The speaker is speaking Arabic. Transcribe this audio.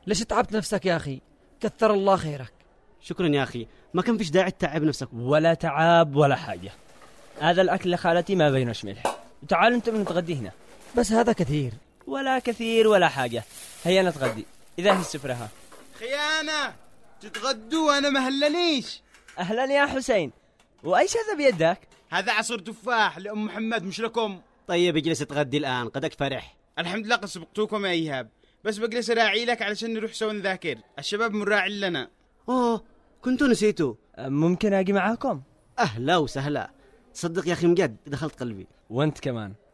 ليش تعبت نفسك يا أخي؟ كثر الله خيرك. شكرا يا أخي، ما كان فيش داعي تتعب نفسك. ولا تعب ولا حاجة، هذا الأكل لخالتي ما بينوش ملح. تعالوا انتم نتغدي هنا. بس هذا كثير. ولا كثير ولا حاجة، هيا نتغدي. إذا هي السفرة ها. خيانة تتغدوا وأنا مهلنيش. أهلا يا حسين، وأيش هذا بيدك؟ هذا عصير تفاح لأم محمد مش لكم. طيب اجلس تغدي الآن، قدك فرح. الحمد لله قد سبقتوكم يا إيهاب، بس بجلس أراعي لك علشان نروح سوا نذاكر. الشباب مراعي لنا. كنتوا نسيتوا. ممكن أجي معاكم؟ أهلا وسهلا، صدق يا أخي مجد دخلت قلبي. وأنت كمان.